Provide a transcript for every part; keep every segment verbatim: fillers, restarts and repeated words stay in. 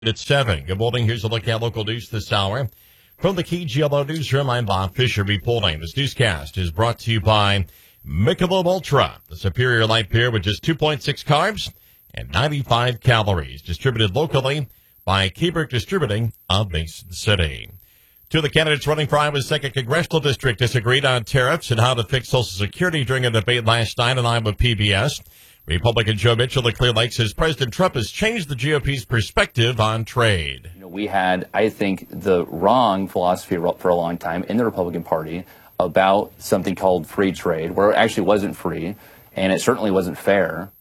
At seven. Good morning. Here's a look at local news this hour. From the K G L O Newsroom, I'm Bob Fisher reporting. This newscast is brought to you by Michelob Ultra, the superior light beer with just two point six carbs and ninety-five calories. Distributed locally by Keyberg Distributing of Mason City. Two of the candidates running for Iowa's second congressional district disagreed on tariffs and how to fix Social Security during a debate last night on Iowa P B S. Republican Joe Mitchell of Clear Lake says President Trump has changed the G O P's perspective on trade. You know, we had, I think, the wrong philosophy for a long time in the Republican Party about something called free trade, where it actually wasn't free, and it certainly wasn't fair.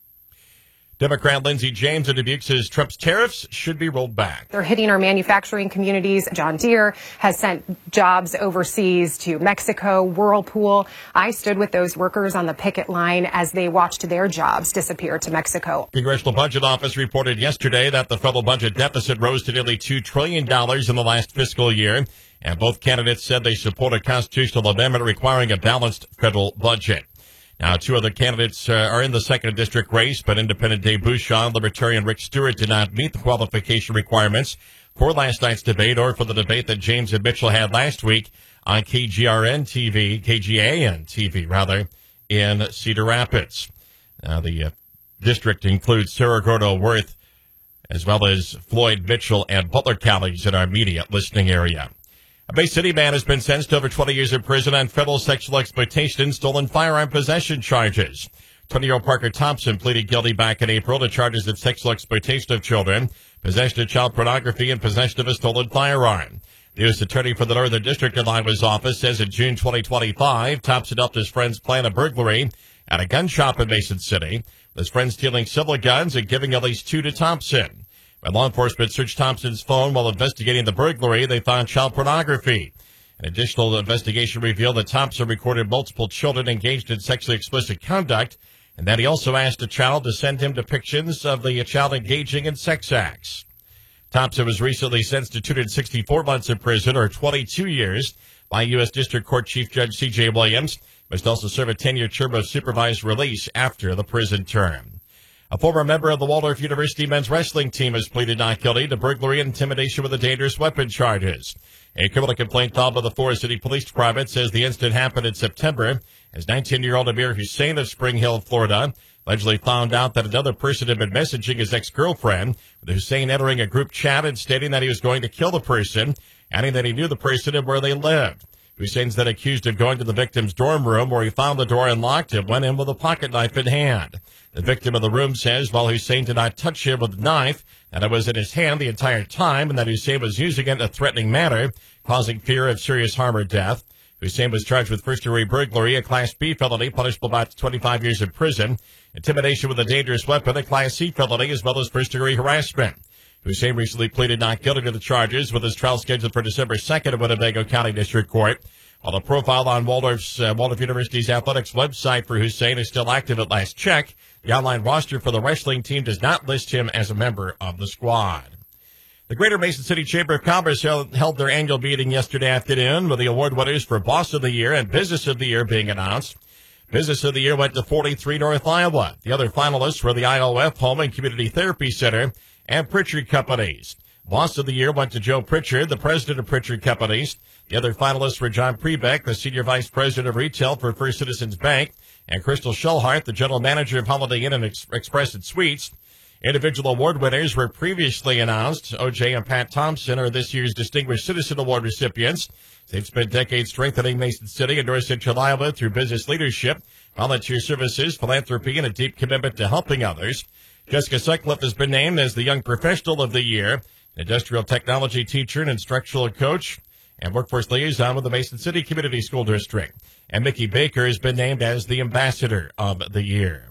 Democrat Lindsey James of Dubuque says Trump's tariffs should be rolled back. They're hitting our manufacturing communities. John Deere has sent jobs overseas to Mexico, Whirlpool. I stood with those workers on the picket line as they watched their jobs disappear to Mexico. Congressional Budget Office reported yesterday that the federal budget deficit rose to nearly two trillion dollars in the last fiscal year, and both candidates said they support a constitutional amendment requiring a balanced federal budget. Now, two other candidates uh, are in the second district race, but independent Dave Bouchon and Libertarian Rick Stewart did not meet the qualification requirements for last night's debate or for the debate that James and Mitchell had last week on K G R N T V, K G A N T V, rather, in Cedar Rapids. Now, the uh, district includes Cerro Gordo, Worth, as well as Floyd, Mitchell, and Butler counties in our immediate listening area. A Bay City man has been sentenced to over twenty years in prison on federal sexual exploitation and stolen firearm possession charges. twenty-year-old Parker Thompson pleaded guilty back in April to charges of sexual exploitation of children, possession of child pornography, and possession of a stolen firearm. The U S Attorney for the Northern District of Iowa's office says in June twenty twenty-five, Thompson helped his friends plan a burglary at a gun shop in Mason City, with his friends stealing several guns and giving at least two to Thompson. When law enforcement searched Thompson's phone while investigating the burglary, they found child pornography. An additional investigation revealed that Thompson recorded multiple children engaged in sexually explicit conduct, and that he also asked a child to send him depictions of the child engaging in sex acts. Thompson was recently sentenced to two hundred sixty-four months in prison, or twenty-two years, by U S District Court Chief Judge C J Williams. He must also serve a ten-year term of supervised release after the prison term. A former member of the Waldorf University men's wrestling team has pleaded not guilty to burglary and intimidation with a dangerous weapon charges. A criminal complaint filed by the Forest City Police Department says the incident happened in September as nineteen-year-old Amir Hussein of Spring Hill, Florida, allegedly found out that another person had been messaging his ex-girlfriend, with Hussein entering a group chat and stating that he was going to kill the person, adding that he knew the person and where they lived. Hussein's then accused of going to the victim's dorm room where he found the door unlocked and went in with a pocket knife in hand. The victim of the room says while Hussein did not touch him with the knife, that it was in his hand the entire time and that Hussein was using it in a threatening manner, causing fear of serious harm or death. Hussein was charged with first-degree burglary, a Class B felony punishable by twenty-five years in prison, intimidation with a dangerous weapon, a Class C felony, as well as first-degree harassment. Hussein recently pleaded not guilty to the charges, with his trial scheduled for December second at Winnebago County District Court. While the profile on Waldorf's, uh, Waldorf University's athletics website for Hussein is still active at last check, the online roster for the wrestling team does not list him as a member of the squad. The Greater Mason City Chamber of Commerce held, held their annual meeting yesterday afternoon, with the award winners for Boss of the Year and Business of the Year being announced. Business of the Year went to forty-three North Iowa. The other finalists were the I O F Home and Community Therapy Center and Pritchard Companies. Boss of the Year went to Joe Pritchard, the president of Pritchard Companies. The other finalists were John Prebeck, the senior vice president of retail for First Citizens Bank, and Crystal Shellhart, the general manager of Holiday Inn and Ex- Express and Suites. Individual award winners were previously announced. O J and Pat Thompson are this year's Distinguished Citizen Award recipients. They've spent decades strengthening Mason City and North Central Iowa through business leadership, volunteer services, philanthropy, and a deep commitment to helping others. Jessica Sutcliffe has been named as the Young Professional of the Year, industrial technology teacher and instructional coach, and workforce liaison with the Mason City Community School District. And Mickey Baker has been named as the Ambassador of the Year.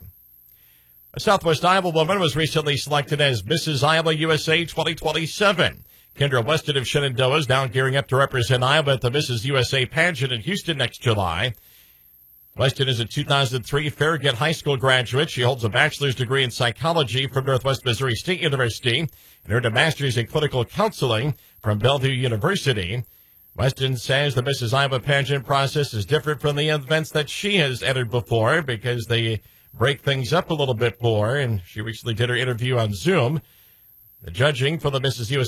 A Southwest Iowa woman was recently selected as Missus Iowa U S A twenty twenty-seven. Kendra Weston of Shenandoah is now gearing up to represent Iowa at the Missus U S A pageant in Houston next July. Weston is a two thousand three Farragut High School graduate. She holds a bachelor's degree in psychology from Northwest Missouri State University and earned a master's in clinical counseling from Bellevue University. Weston says the Missus Iowa pageant process is different from the events that she has entered before because they break things up a little bit more, and she recently did her interview on Zoom. The judging for the Missus U S